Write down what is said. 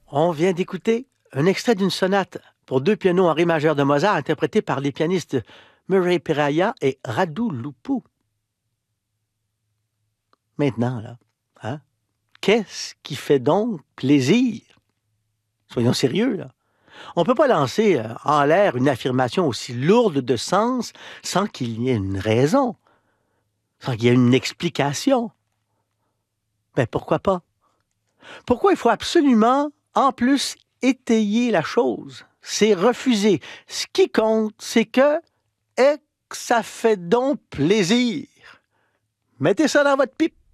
On vient d'écouter un extrait d'une sonate pour deux pianos en ré majeur de Mozart interprétée par les pianistes Murray Perahia et Radu Lupu. Maintenant, là, hein? Qu'est-ce qui fait donc plaisir? Soyons sérieux, là. On ne peut pas lancer en l'air une affirmation aussi lourde de sens sans qu'il y ait une raison, sans qu'il y ait une explication. Ben pourquoi pas? Pourquoi il faut absolument, en plus, étayer la chose? C'est refuser. Ce qui compte, c'est que ça fait donc plaisir. Mettez ça dans votre pipe.